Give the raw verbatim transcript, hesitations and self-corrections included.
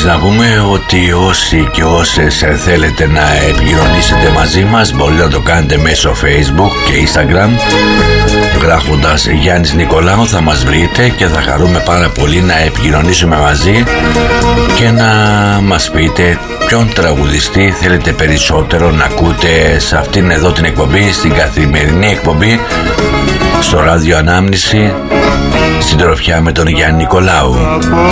να πούμε ότι όσοι και όσες θέλετε να επικοινωνήσετε μαζί μας μπορείτε να το κάνετε μέσω Facebook και Instagram. Γράφοντας Γιάννης Νικολάου θα μας βρείτε και θα χαρούμε πάρα πολύ να επικοινωνήσουμε μαζί και να μας πείτε ποιον τραγουδιστή θέλετε περισσότερο να ακούτε σε αυτήν εδώ την εκπομπή, στην καθημερινή εκπομπή στο ράδιο Ανάμνηση, συντροφιά με τον Γιάννη Νικολάου.